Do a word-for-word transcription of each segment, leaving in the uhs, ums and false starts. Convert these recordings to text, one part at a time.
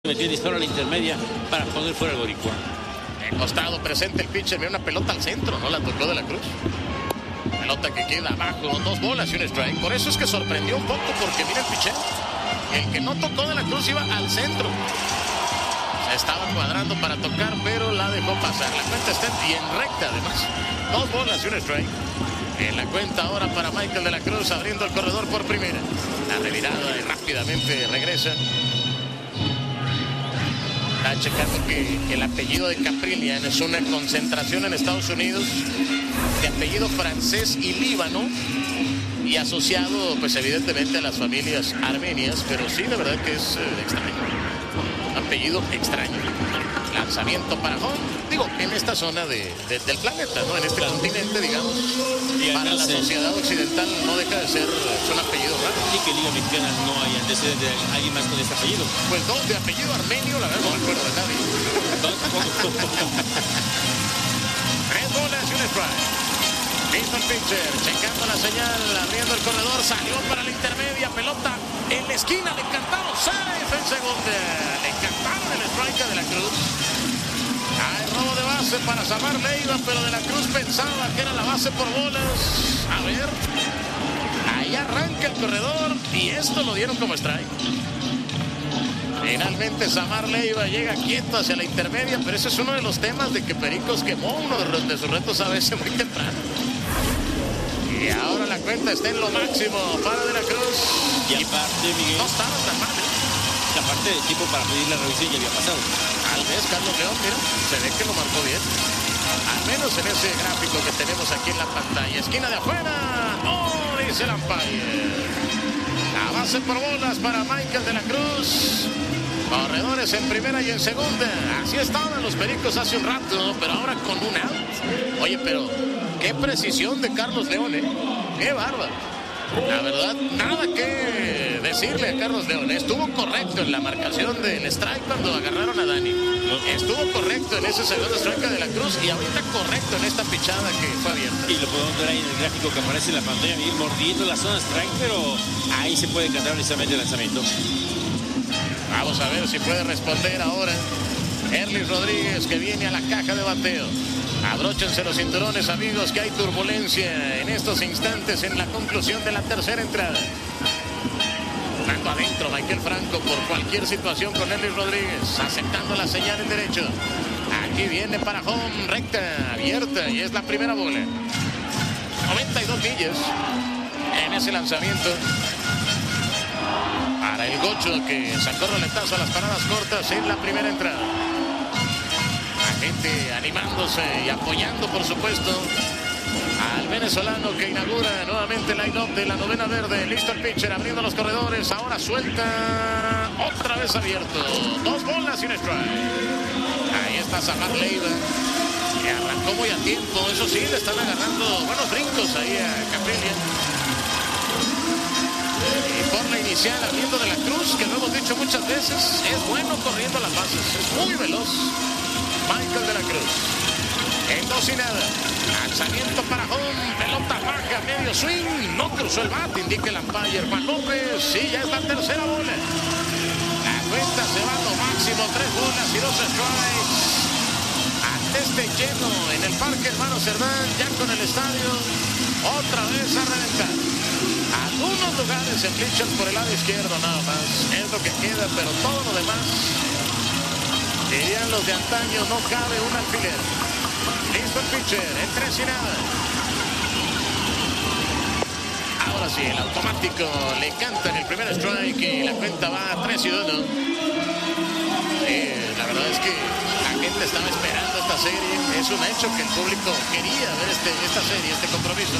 Metió el disparo a la intermedia para poner fuera el boricua. El costado presente el pitcher, mira una pelota al centro, no la tocó De la Cruz. Pelota que queda abajo, dos bolas y un strike. Por eso es que sorprendió un poco, porque mira el pitcher, el que no tocó De la Cruz iba al centro. Se estaba cuadrando para tocar, pero la dejó pasar. La cuenta está bien recta, además. Dos bolas y un strike. En la cuenta ahora para Michael De la Cruz, abriendo el corredor por primera. La revirada y rápidamente regresa. Está checando que el apellido de Caprillian es una concentración en Estados Unidos de apellido francés y líbano, y asociado pues evidentemente a las familias armenias, pero sí, la verdad que es eh, extraño. Apellido extraño. Lanzamiento para home, digo, en esta zona de, de, del planeta, ¿no? En este claro. continente, digamos, para la sociedad occidental no deja de ser es un apellido raro. Y que en Liga Mexicana no hay antecedentes de alguien más con este apellido. Pues no, de apellido armenio, la verdad no me acuerdo de nadie. Tres bolas y un strike. Listo el pitcher, checando la señal, abriendo el corredor, salió para la intermedia, pelota en la esquina, le encantaron, safe en segunda, le encantaron el strike a De la Cruz. Hay robo de base para Samar Leiva, pero De la Cruz pensaba que era la base por bolas. A ver, ahí arranca el corredor y esto lo dieron como strike. Finalmente Samar Leiva llega quieto hacia la intermedia, pero ese es uno de los temas de que Pericos quemó uno de sus retos a veces muy temprano. Y ahora la cuenta está en lo máximo para De la Cruz. Y aparte, Miguel, no estaba tan mal, ¿eh? La parte del tipo para pedir la revisión ya había pasado. Tal vez Carlos León, mira, se ve que lo marcó bien. Al menos en ese gráfico que tenemos aquí en la pantalla. Esquina de afuera. ¡Oh! Dice el umpire. La base por bolas para Michael De la Cruz. Corredores en primera y en segunda. Así estaban los Pericos hace un rato, pero ahora con un out. Oye, pero qué precisión de Carlos León, ¿eh? Qué bárbaro. La verdad, nada que decirle a Carlos León. Estuvo correcto en la marcación del strike cuando agarraron a Dani. Estuvo correcto en ese segundo strike De la Cruz y ahorita correcto en esta pichada que fue abierta. Y lo podemos ver ahí en el gráfico que aparece en la pantalla, ir mordiendo la zona strike, pero ahí se puede encantar precisamente el lanzamiento. Vamos a ver si puede responder ahora Erlis Rodríguez, que viene a la caja de bateo. Abróchense los cinturones, amigos, que hay turbulencia en estos instantes en la conclusión de la tercera entrada. Mando adentro Michael Franco por cualquier situación con Erlis Rodríguez, aceptando la señal en derecho. Aquí viene para home, recta, abierta, y es la primera bola. noventa y dos millas en ese lanzamiento. Para el Gocho, que sacó roletazo a las paradas cortas en la primera entrada. La gente animándose y apoyando, por supuesto, al venezolano que inaugura nuevamente el line-up de la novena verde. Listo el pitcher, abriendo los corredores. Ahora suelta, otra vez abierto. Dos bolas y un strike. Ahí está Samar Leiva, que arrancó muy a tiempo. Eso sí, le están agarrando buenos brincos ahí a Caprillian. Y por la inicial, abriendo De la Cruz, que lo hemos dicho muchas veces, es bueno corriendo las bases, es muy veloz. Michael De la Cruz, en dos y nada, lanzamiento para home, pelota baja, medio swing, no cruzó el bate, indica el umpire Juan López, sí, ya es la tercera bola. La cuenta se va a lo máximo, tres bolas y dos strikes. Ante este lleno en el Parque Hermano Cerdán, ya con el estadio, otra vez a reventar. Algunos lugares en bleachers por el lado izquierdo nada más, es lo que queda, pero todo lo demás, dirían los de antaño, no cabe un alfiler. Listo el pitcher, en tres y nada. Ahora sí, el automático le canta en el primer strike y la cuenta va a tres y uno. Eh, la verdad es que la gente estaba esperando esta serie, es un hecho que el público quería ver este, esta serie, este compromiso.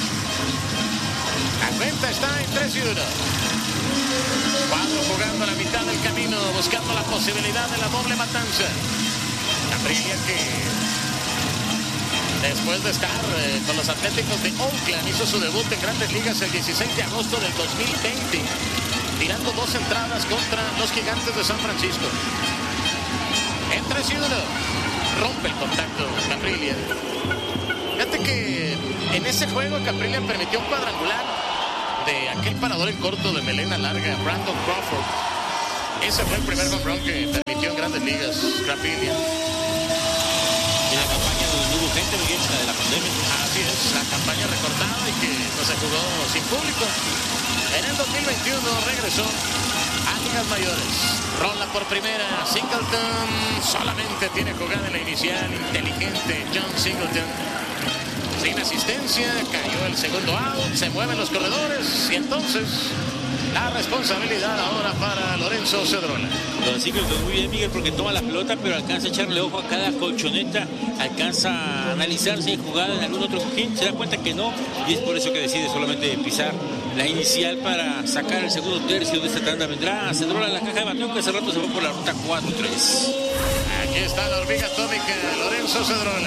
La cuenta está en tres y uno. Cuadro jugando a la mitad del camino, buscando la posibilidad de la doble matanza. Caprillian, que después de estar eh, con los Atléticos de Oakland, hizo su debut en Grandes Ligas el dieciséis de agosto del dos mil veinte, tirando dos entradas contra los Gigantes de San Francisco. En tres y uno, rompe el contacto Caprillian. Fíjate que en ese juego Caprillian permitió un cuadrangular de aquel parador en corto de melena larga, Brandon Crawford. Ese fue el primer home run que permitió en Grandes Ligas, Rapilla. En la campaña donde no hubo gente, Miguel, la de la pandemia. Así es, la campaña recortada y que no se jugó sin público. En el dos mil veintiuno regresó a ligas mayores. Rola por primera, Singleton solamente tiene jugada en la inicial, inteligente John Singleton. Sin asistencia, cayó el segundo out, se mueven los corredores y entonces la responsabilidad ahora para Lorenzo Cedrola. Don Singleton muy bien, Miguel, porque toma la pelota, pero alcanza a echarle ojo a cada colchoneta, alcanza a analizar si hay jugada en algún otro cojín, se da cuenta que no, y es por eso que decide solamente pisar la inicial para sacar el segundo tercio de esta tanda. Vendrá Cedrola en la caja de bateo, que hace rato se fue por la ruta cuatro tres. Aquí está la hormiga atómica, Lorenzo Cedrola.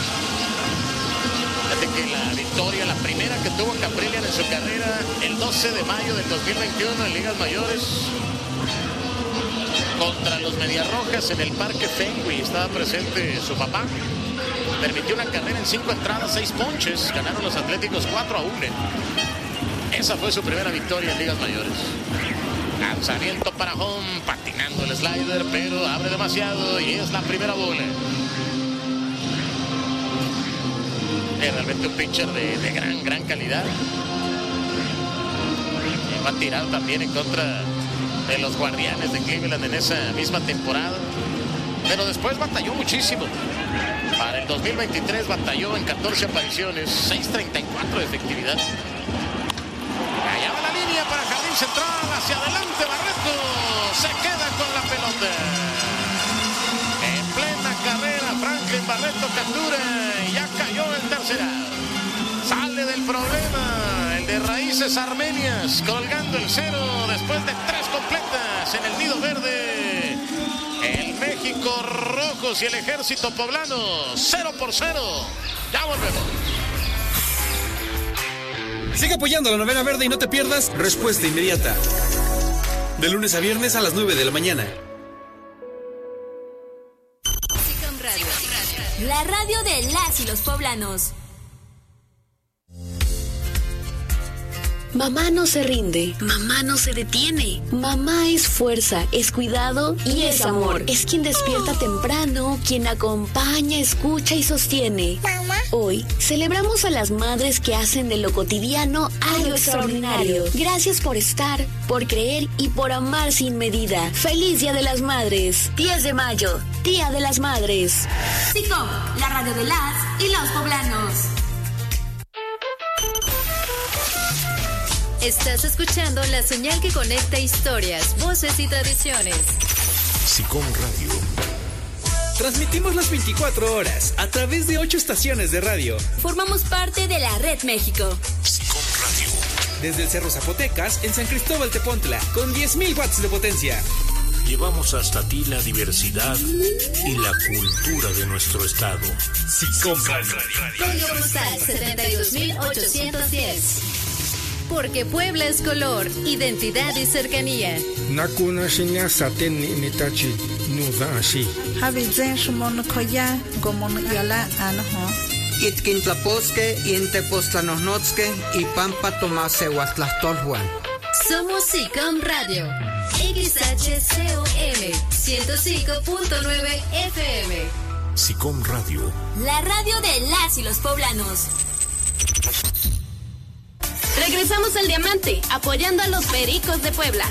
Fíjate que la victoria, la primera que tuvo Caprillian en su carrera, el doce de mayo del dos mil veintiuno en ligas mayores, contra los Mediarrojas en el Parque Fenway. Estaba presente su papá. Permitió una carrera en cinco entradas, seis ponches. Ganaron los Atléticos cuatro a uno. Esa fue su primera victoria en ligas mayores. Lanzamiento para home, patinando el slider, pero abre demasiado y es la primera bola. Es realmente un pitcher de, de gran, gran calidad. Va a tirar también en contra de los Guardianes de Cleveland en esa misma temporada. Pero después batalló muchísimo. Para el dos mil veintitrés batalló en catorce apariciones, seis treinta y cuatro de efectividad. Allá va la línea para Jardín Central, hacia adelante Barreto. Se queda con la pelota. En plena carrera, Franklin Barreto captura y ya cayó el tercer out. Sale del problema el de Raíces Armenias, colgando el cero después de tres completas en el nido verde. El México Rojos y el Ejército Poblano, cero por cero. Ya volvemos. Sigue apoyando a la Novena Verde y no te pierdas Respuesta Inmediata. De lunes a viernes a las nueve de la mañana. La radio de las y los poblanos. Mamá no se rinde. Mamá no se detiene. Mamá es fuerza, es cuidado y es amor. Es quien despierta temprano, quien acompaña, escucha y sostiene. Mamá. Hoy celebramos a las madres que hacen de lo cotidiano algo extraordinario. Gracias por estar, por creer y por amar sin medida. Feliz Día de las Madres. diez de mayo, Día de las Madres. SICOM, la radio de las y los poblanos. Estás escuchando la señal que conecta historias, voces y tradiciones. SICOM Radio. Transmitimos las veinticuatro horas a través de ocho estaciones de radio. Formamos parte de la Red México. SICOM Radio. Desde el Cerro Zapotecas, en San Cristóbal Tepontla, con diez mil watts de potencia. Llevamos hasta ti la diversidad y la cultura de nuestro estado. SICOM Radio. Código postal setenta y dos mil ochocientos diez. Porque Puebla es color, identidad y cercanía. Nakuna shinya saten nitachi nuza ashi. Habizen shmon koya gomon yala anho. Itkin tlaposque y entepostlanosnotske y pampa tomase huatlastolhuan. Somos SICOM Radio. X H C O M ciento cinco punto nueve F M. SICOM Radio. La radio de las y los poblanos. Regresamos al Diamante, apoyando a los Pericos de Puebla.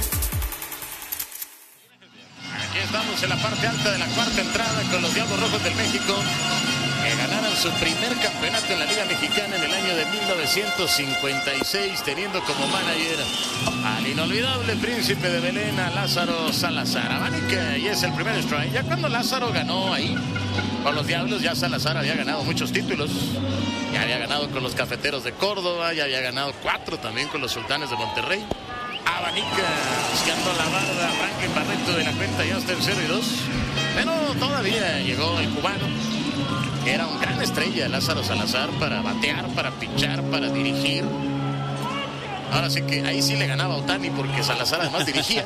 Aquí estamos en la parte alta de la cuarta entrada con los Diablos Rojos del México, que ganaron su primer campeonato en la Liga Mexicana en el año de mil novecientos cincuenta y seis, teniendo como manager al inolvidable príncipe de Belén, a Lázaro Salazar. Abanica, y es el primer strike. Ya cuando Lázaro ganó ahí con los Diablos, ya Salazar había ganado muchos títulos. Ya había ganado con los Cafeteros de Córdoba, ya había ganado cuatro también con los Sultanes de Monterrey. Abanica, buscando la barra, Franklin Barreto de la cuenta, ya está en cero y dos. Pero todavía llegó el cubano, que era un gran estrella, Lázaro Salazar, para batear, para pichar, para dirigir. Ahora sí que ahí sí le ganaba a Otani, porque Salazar además dirigía.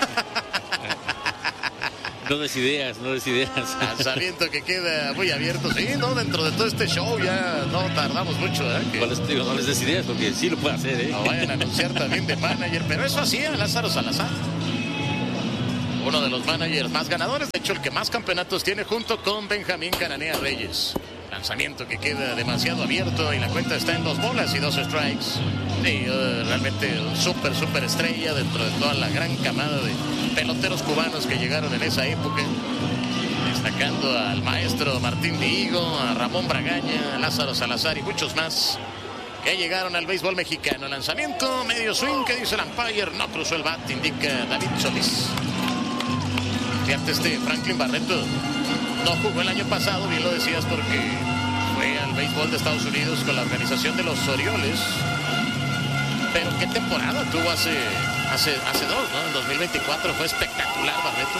No des ideas, no des ideas. Lanzamiento que queda muy abierto. Sí, no, dentro de todo este show ya no tardamos mucho, ¿eh? Que... Por eso digo, no les des ideas, porque sí lo puede hacer, ¿eh? No vayan a anunciar también de manager, pero eso hacía Lázaro Salazar. uno de los managers más ganadores, de hecho el que más campeonatos tiene junto con Benjamín Cananea Reyes. Lanzamiento que queda demasiado abierto y la cuenta está en dos bolas y dos strikes. Sí, uh, realmente un súper, súper estrella dentro de toda la gran camada de peloteros cubanos que llegaron en esa época. Destacando al maestro Martín Dihigo, a Ramón Bragaña, a Lázaro Salazar y muchos más que llegaron al béisbol mexicano. Lanzamiento, medio swing, que dice el umpire, no cruzó el bat, indica David Solís. Fíjate, este Franklin Barreto no jugó el año pasado, bien lo decías, porque fue al béisbol de Estados Unidos con la organización de los Orioles. Pero qué temporada tuvo hace, hace, hace dos, ¿no? En dos mil veinticuatro fue espectacular Barreto.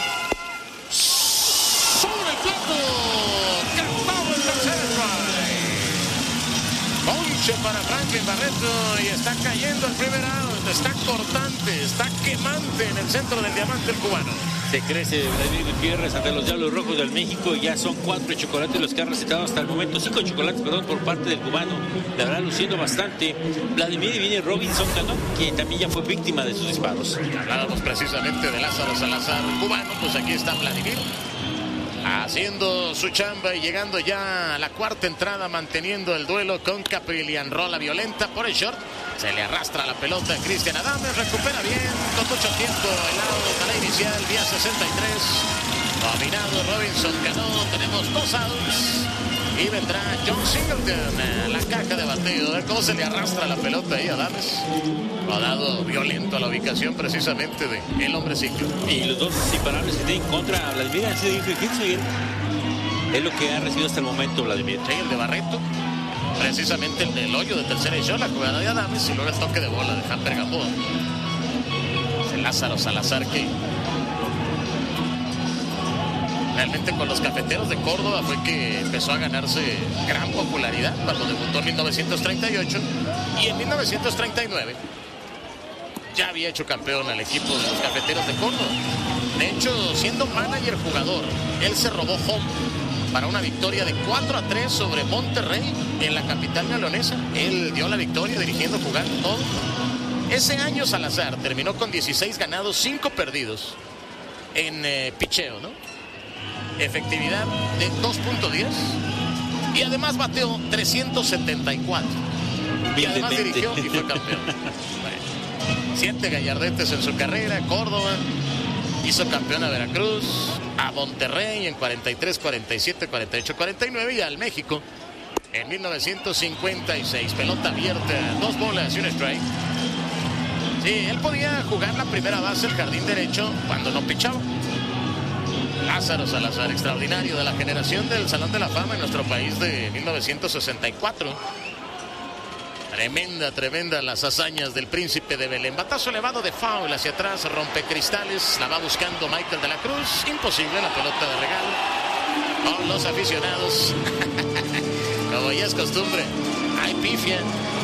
Sobre el plato, cantado el tercer strike. Ponche para Franklin Barreto y está cayendo el primer out. Está cortante, está quemante en el centro del diamante el cubano. Se crece Vladimir Gutiérrez ante los Diablos Rojos del México. Ya son cuatro chocolates los que han recetado hasta el momento. Cinco chocolates, perdón, por parte del cubano. La verdad, luciendo bastante. Vladimir, y viene Robinson Cano, quien también ya fue víctima de sus disparos. Hablábamos precisamente de Lázaro Salazar, cubano. Pues aquí está Vladimir, haciendo su chamba y llegando ya a la cuarta entrada, manteniendo el duelo con Caprillian. Rola violenta por el short. Se le arrastra la pelota a Cristian Adames. Recupera bien, con mucho tiempo el out a la inicial, vía sesenta y tres. Dominado Robinson Cano. Tenemos dos outs. Y vendrá John Singleton a la caja de bateo. A ver cómo se le arrastra la pelota ahí a Adames. Rodado violento a la ubicación precisamente de el hombre ciclo. Y los dos imparables que tienen contra Vladimir han sido Hitchcock. Es lo que ha recibido hasta el momento Vladimir. Sí, el de Barreto. Precisamente el del hoyo de tercera edición, la jugada de Adames y luego el toque de bola de Hamper Gamboa. El Lázaro Salazar, que realmente con los Cafeteros de Córdoba fue que empezó a ganarse gran popularidad cuando debutó en mil novecientos treinta y ocho, y en mil novecientos treinta y nueve ya había hecho campeón al equipo de los Cafeteros de Córdoba. De hecho, siendo manager jugador, él se robó home para una victoria de cuatro a tres sobre Monterrey en la capital neolonesa. Él dio la victoria dirigiendo, jugando todo. Ese año Salazar terminó con dieciséis ganados, cinco perdidos en eh, picheo, ¿no? Efectividad de dos punto diez y además bateó trescientos setenta y cuatro. Y además dirigió y fue campeón. Bueno, siete gallardetes en su carrera. Córdoba, hizo campeón a Veracruz, a Monterrey en cuarenta y tres, cuarenta y siete, cuarenta y ocho, cuarenta y nueve y al México en mil novecientos cincuenta y seis. Pelota abierta, dos bolas y un strike. Sí, él podía jugar la primera base, el jardín derecho, cuando no pichaba. Lázaro Salazar, extraordinario, de la generación del Salón de la Fama en nuestro país de mil novecientos sesenta y cuatro. Tremenda, tremenda las hazañas del Príncipe de Belén. Batazo elevado de foul hacia atrás, rompe cristales, la va buscando Michael de la Cruz. Imposible, la pelota de regalo con los aficionados. Como ya es costumbre, hay pifia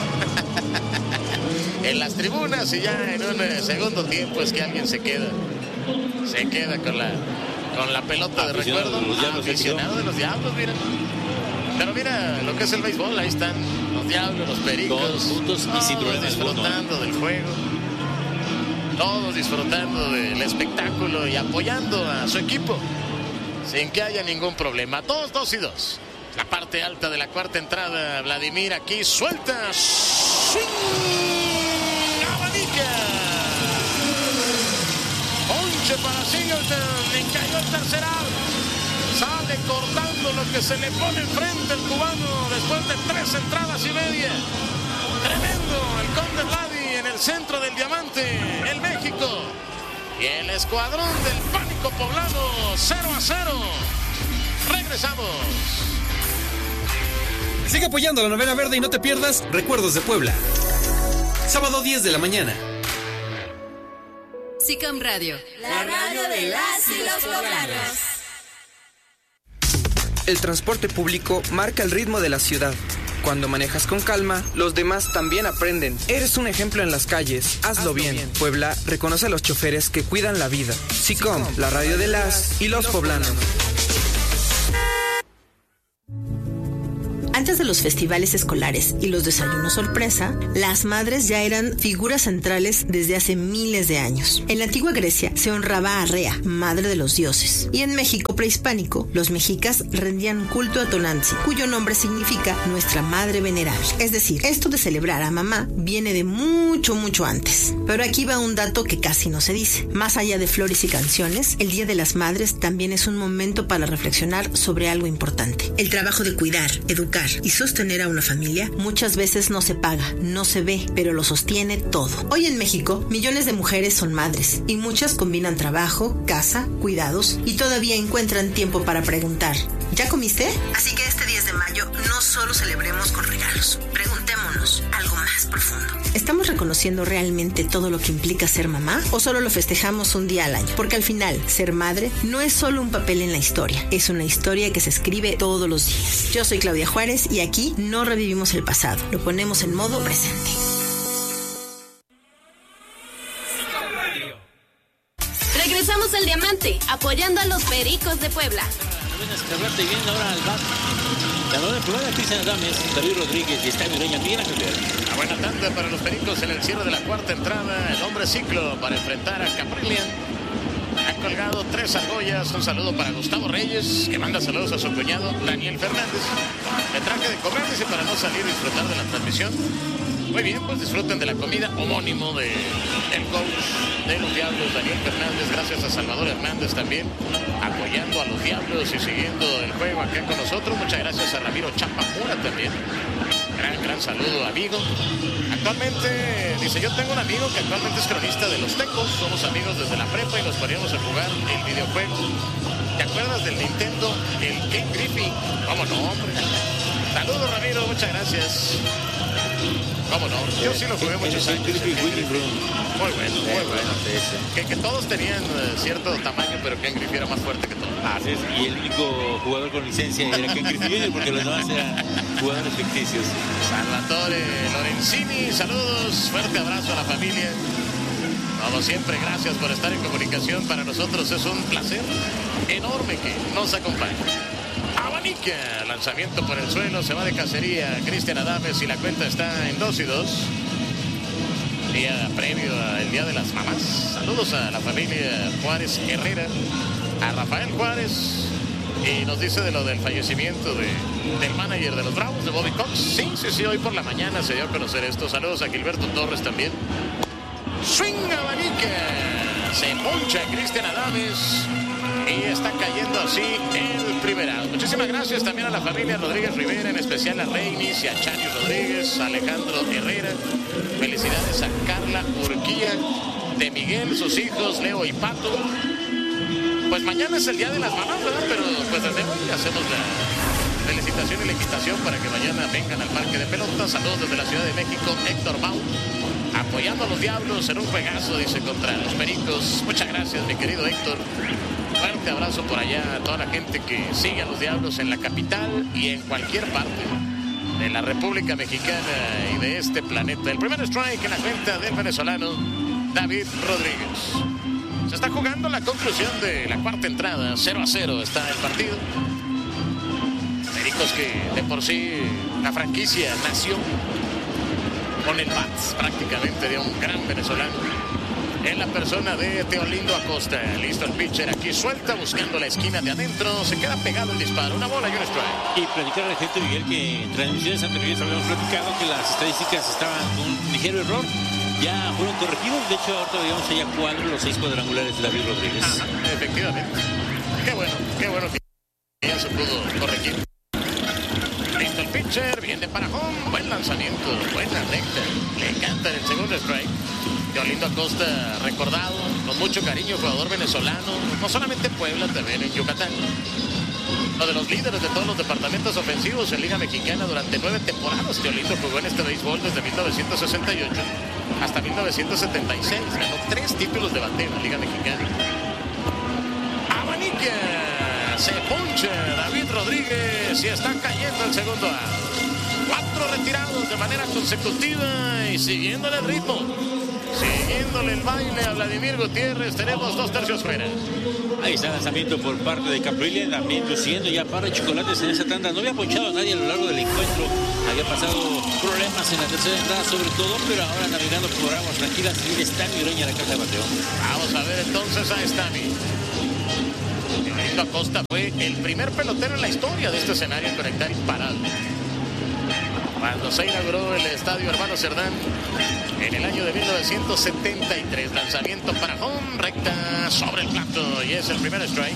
en las tribunas y ya en un segundo tiempo es que alguien se queda. Se queda con la, con la pelota de recuerdo. Aficionado de los Diablos, mira. Pero mira lo que es el béisbol, ahí están los Diablos, los Pericos, todos juntos y sin problemas, disfrutando del juego, todos disfrutando del espectáculo y apoyando a su equipo sin que haya ningún problema. Dos, dos y dos. La parte alta de la cuarta entrada, Vladimir aquí suelta. ¡Swing! ¡Abanica! Ponche para Singleton, le cayó el tercer out. Sale cortando lo que se le pone enfrente el cubano después de tres entradas y media. Tremendo el Conde Vladi en el centro del diamante, el México. Y el escuadrón del pánico poblano, cero a cero. Regresamos. Sigue apoyando la novena verde y no te pierdas Recuerdos de Puebla. Sábado diez de la mañana. SICAM Radio. La radio de las y los poblanos. El transporte público marca el ritmo de la ciudad. Cuando manejas con calma, los demás también aprenden. Eres un ejemplo en las calles. Hazlo, Hazlo bien. bien. Puebla reconoce a los choferes que cuidan la vida. SICOM, la radio de las y los poblanos. Antes de los festivales escolares y los desayunos sorpresa, las madres ya eran figuras centrales desde hace miles de años. En la antigua Grecia se honraba a Rea, madre de los dioses. Y en México prehispánico, los mexicas rendían culto a Tonantzi, cuyo nombre significa nuestra madre venerable. Es decir, esto de celebrar a mamá viene de mucho, mucho antes. Pero aquí va un dato que casi no se dice. Más allá de flores y canciones, el Día de las Madres también es un momento para reflexionar sobre algo importante. El trabajo de cuidar, educar y sostener a una familia muchas veces no se paga, no se ve, pero lo sostiene todo. Hoy en México, millones de mujeres son madres y muchas combinan trabajo, casa, cuidados y todavía encuentran tiempo para preguntar: ¿ya comiste? Así que este diez de mayo no solo celebremos con regalos, preguntémonos algo más profundo. ¿Estamos reconociendo realmente todo lo que implica ser mamá o solo lo festejamos un día al año? Porque al final, ser madre no es solo un papel en la historia, es una historia que se escribe todos los días. Yo soy Claudia Juárez y aquí no revivimos el pasado, lo ponemos en modo presente. Regresamos al Diamante, apoyando a los Pericos de Puebla. Buenas, Carlota, y viene ahora al bar. La nueva programa, Cristian Adames, David Rodríguez y Estadio Ureña, Miguel Ángel Vera. La buena tanda para los Pericos en el cierre de la cuarta entrada. El hombre ciclo para enfrentar a Caprillian. Ha colgado tres argollas. Un saludo para Gustavo Reyes, que manda saludos a su cuñado Daniel Fernández. Me traje de comer, dice, para no salir y disfrutar de la transmisión. Muy bien, pues disfruten de la comida, homónimo de el coach de los Diablos, Daniel Fernández. Gracias a Salvador Hernández también, apoyando a los Diablos y siguiendo el juego acá con nosotros. Muchas gracias a Ramiro Chapamura también. Gran, gran saludo, amigo. Actualmente, dice, yo tengo un amigo que actualmente es cronista de los Tecos. Somos amigos desde la prepa y nos poníamos a jugar el videojuego. ¿Te acuerdas del Nintendo? El King Griffey. ¿Cómo no, hombre? Saludos, Ramiro, muchas gracias. ¿Cómo no? Yo sí lo jugué muchos años. Muy bueno, muy bueno. Que, que todos tenían uh, cierto tamaño, pero Ken Griffey era más fuerte que todos. Ah, sí, y el único jugador con licencia era Ken Griffey, porque los demás eran jugadores ficticios. Salvatore Lorenzini, saludos, fuerte abrazo a la familia. Como siempre, gracias por estar en comunicación. Para nosotros es un placer enorme que nos acompañe. Abanica, lanzamiento por el suelo, se va de cacería Cristian Adames y la cuenta está en dos y dos. Día previo al Día de las Mamás. Saludos a la familia Juárez Herrera, a Rafael Juárez, y nos dice de lo del fallecimiento de, del manager de los Bravos, de Bobby Cox. Sí, sí, sí, hoy por la mañana se dio a conocer esto. Saludos a Gilberto Torres también. Swing Abanica, se poncha Cristian Adames. Y está cayendo así el primer out. Muchísimas gracias también a la familia Rodríguez Rivera, en especial a Reinis y a Chani Rodríguez, a Alejandro Herrera. Felicidades a Carla Urquía, de Miguel, sus hijos, Leo y Pato. Pues mañana es el Día de las Mamás, ¿verdad? Pero pues desde hoy hacemos la felicitación y la invitación para que mañana vengan al parque de pelota. Saludos desde la Ciudad de México, Héctor Mau, apoyando a los Diablos en un juegazo, dice, contra los Pericos. Muchas gracias, mi querido Héctor. Fuerte abrazo por allá a toda la gente que sigue a los Diablos en la capital y en cualquier parte de la República Mexicana y de este planeta. El primer strike en la cuenta del venezolano David Rodríguez. Se está jugando la conclusión de la cuarta entrada. cero a cero está el partido. Pericos que de por sí la franquicia nació con el bats prácticamente de un gran venezolano, en la persona de Teolindo Acosta. Listo el pitcher, aquí suelta, buscando la esquina de adentro, se queda pegado el disparo, una bola y un strike. Y platicar a la gente, Miguel, que en transmisiones anteriores habíamos platicado que las estadísticas estaban con un ligero error. Ya fueron corregidos, de hecho ahorita veíamos allá cuadro los seis cuadrangulares de David Rodríguez. Ajá, efectivamente. Qué bueno, qué bueno que ya se pudo corregir. Listo el pitcher, bien de para home, buen lanzamiento, buena recta, le encanta el segundo strike. Teolindo Acosta, recordado con mucho cariño, jugador venezolano, no solamente en Puebla, también en Yucatán. Uno de los líderes de todos los departamentos ofensivos en Liga Mexicana durante nueve temporadas. Teolindo jugó en este béisbol desde mil novecientos sesenta y ocho hasta mil novecientos setenta y seis. Ganó tres títulos de bandera en Liga Mexicana. Abanica, se poncha David Rodríguez y está cayendo el segundo out. Cuatro retirados de manera consecutiva y siguiéndole el ritmo. Siguiéndole el baile a Vladimir Gutiérrez, tenemos dos tercios fuera. Ahí está el lanzamiento por parte de Caprillian, también luciendo ya par de chocolates en esa tanda. No había ponchado a nadie a lo largo del encuentro. Había pasado problemas en la tercera entrada sobre todo, pero ahora navegando por aguas tranquilas y Stami Ureña a la caja de bateo. Vamos a ver entonces a Stami. Leonito Acosta fue el primer pelotero en la historia de este escenario en conectar imparable. Cuando se inauguró el estadio Hermano Cerdán en el año de mil novecientos setenta y tres. Lanzamiento para home, recta sobre el plato y es el primer strike.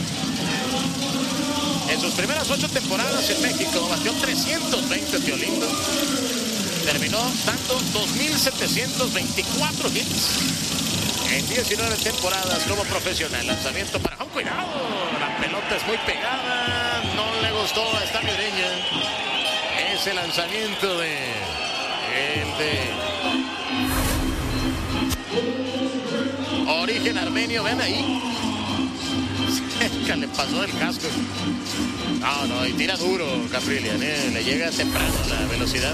En sus primeras ocho temporadas en México batió trescientos veinte, Tío Lindo. Terminó dando dos mil setecientos veinticuatro hits en diecinueve temporadas como profesional. Lanzamiento para home, cuidado, la pelota es muy pegada, no le gustó a Stami Ureña. Ese lanzamiento de el de origen armenio, ven ahí. Cerca le pasó el casco. No, no, y tira duro Caprillian, ¿eh? Le llega temprano la velocidad.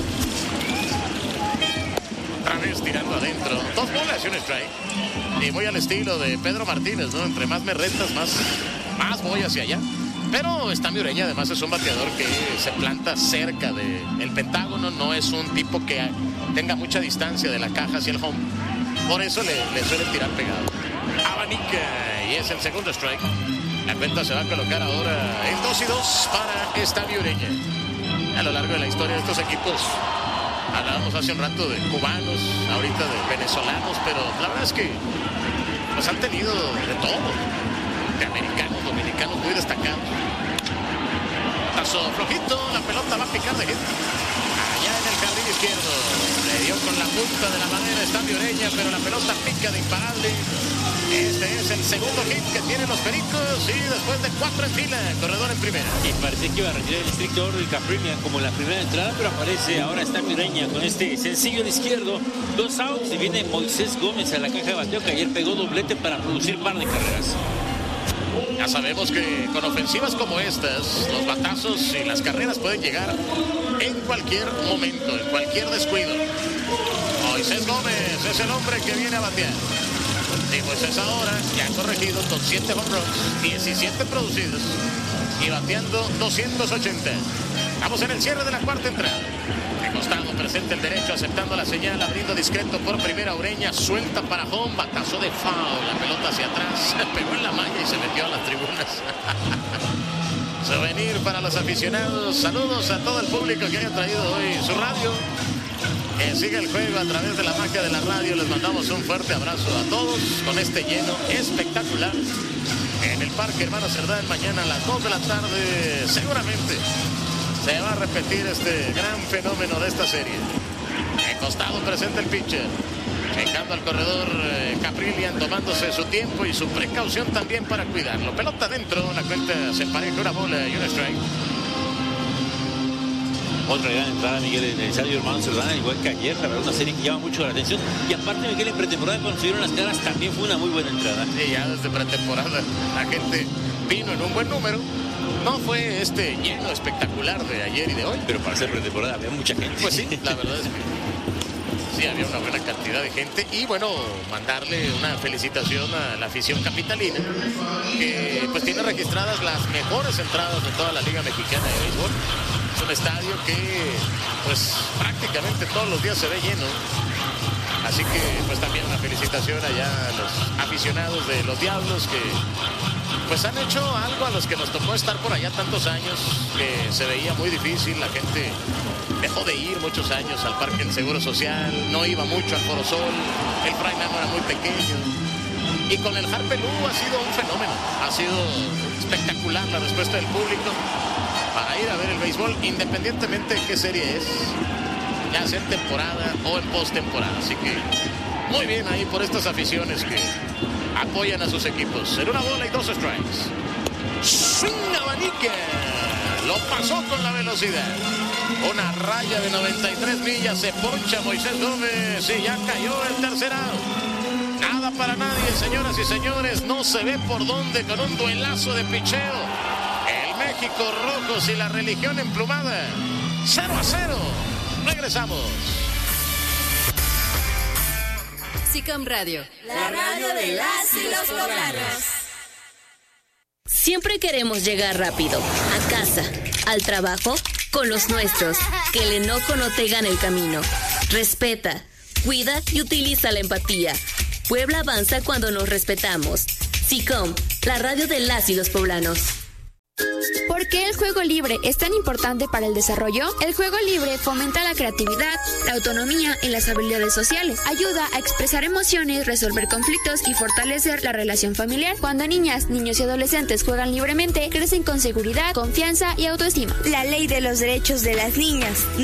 Otra vez tirando adentro. Dos bolas y un strike. Y muy al estilo de Pedro Martínez, ¿no? Entre más me rentas, más, más voy hacia allá. Pero Stami Ureña además es un bateador que se planta cerca del pentágono, no es un tipo que tenga mucha distancia de la caja hacia el home. Por eso le, le suelen tirar pegado. Abanica y es el segundo strike. La cuenta se va a colocar ahora en dos y dos para Stami Ureña. A lo largo de la historia de estos equipos, hablábamos hace un rato de cubanos, ahorita de venezolanos, pero la verdad es que pues han tenido de todo. De americanos, dominicanos muy destacados. Tazo flojito, la pelota va a picar de hit. Allá en el jardín izquierdo. Le dio con la punta de la madera Stami Ureña, pero la pelota pica de imparable. Este es el segundo hit que tienen los Pericos y después de cuatro en fila, corredor en primera. Y parece que iba a retirar el estricto orden Caprillian como en la primera entrada, pero aparece ahora Stami Ureña con este sencillo de izquierdo. Dos outs y viene Moisés Gómez a la caja de bateo, que ayer pegó doblete para producir par de carreras. Ya sabemos que con ofensivas como estas, los batazos y las carreras pueden llegar en cualquier momento, en cualquier descuido. Moisés Gómez es el hombre que viene a batear. Y Moisés ahora ya ha corregido con siete home runs, diecisiete producidos y bateando doscientos ochenta. Estamos en el cierre de la cuarta entrada. De costado presenta el derecho, aceptando la señal, abriendo discreto por primera. Ureña suelta para home, batazo de foul, la pelota hacia atrás, pegó en la malla y se metió a las tribunas. Souvenir para los aficionados. Saludos a todo el público que haya traído hoy su radio. Que sigue el juego a través de la magia de la radio. Les mandamos un fuerte abrazo a todos con este lleno espectacular en el Parque Hermano Cerdán. Mañana a las dos de la tarde seguramente se va a repetir este gran fenómeno de esta serie. En costado presenta el pitcher, checando al corredor eh, Caprillian, tomándose su tiempo y su precaución también para cuidarlo. Pelota adentro, la cuenta se empareja, una bola y un strike. Otra gran entrada, Miguel, en el estadio Hermano Cerdán, igual que ayer, la verdad, una serie que llama mucho la atención. Y aparte, Miguel, en pretemporada, cuando se dieron las caras, también fue una muy buena entrada. Sí, ya desde pretemporada la gente vino en un buen número. No fue este lleno espectacular de ayer y de hoy. Pero para ser pretemporada había mucha gente. Pues sí, la verdad es que sí, había una buena cantidad de gente. Y bueno, mandarle una felicitación a la afición capitalina, que pues tiene registradas las mejores entradas de toda la Liga Mexicana de Béisbol. Es un estadio que pues prácticamente todos los días se ve lleno. Así que pues también una felicitación allá a los aficionados de los Diablos, que pues han hecho algo a los que nos tocó estar por allá tantos años, que se veía muy difícil. La gente dejó de ir muchos años al Parque del Seguro Social, no iba mucho al Foro Sol, el Fray Nano era muy pequeño. Y con el Harpelú ha sido un fenómeno, ha sido espectacular la respuesta del público para ir a ver el béisbol, independientemente de qué serie es, ya sea en temporada o en postemporada. Así que muy bien ahí por estas aficiones que apoyan a sus equipos. En una bola y dos strikes. Swing abanica. Lo pasó con la velocidad. Una raya de noventa y tres millas. Se poncha Moisés Gómez y ya cayó el tercer out. Nada para nadie, señoras y señores. No se ve por dónde con un duelazo de picheo. El México Rojos y la religión emplumada. cero a cero. Regresamos. SICOM Radio. La radio de las y los poblanos. Siempre queremos llegar rápido, a casa, al trabajo, con los nuestros. Que el enojo no te gane el camino. Respeta, cuida y utiliza la empatía. Puebla avanza cuando nos respetamos. SICOM, la radio de las y los poblanos. ¿Por qué el juego libre es tan importante para el desarrollo? El juego libre fomenta la creatividad, la autonomía y las habilidades sociales. Ayuda a expresar emociones, resolver conflictos y fortalecer la relación familiar. Cuando niñas, niños y adolescentes juegan libremente, crecen con seguridad, confianza y autoestima. La ley de los derechos de las niñas,